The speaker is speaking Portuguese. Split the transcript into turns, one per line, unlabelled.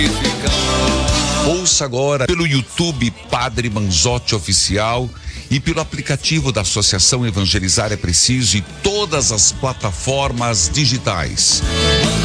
Ouça agora pelo YouTube Padre Manzotti Oficial e pelo aplicativo da Associação Evangelizar é Preciso e todas as plataformas digitais.